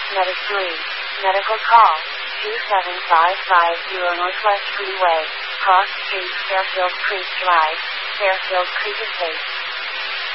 Medic 3. Medical call. 2755 Northwest Freeway. Cross Street, Fairfield Creek Drive. Fairfield Creek Estates.